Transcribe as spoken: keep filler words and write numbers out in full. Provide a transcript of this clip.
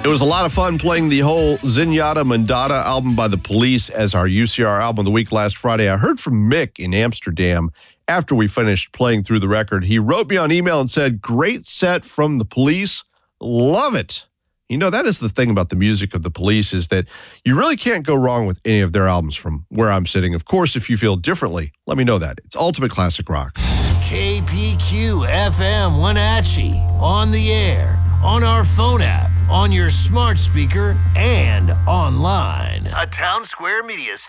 It was a lot of fun playing the whole Zenyatta Mandata album by The Police as our U C R album of the week last Friday. I heard from Mick in Amsterdam after we finished playing through the record. He wrote me on email and said, great set from The Police. Love it. You know, that is the thing about the music of The Police is that you really can't go wrong with any of their albums from where I'm sitting. Of course, if you feel differently, let me know that. It's Ultimate Classic Rock. K P Q F M Wenatchee, on the air, on our phone app, on your smart speaker, and online. A Town Square Media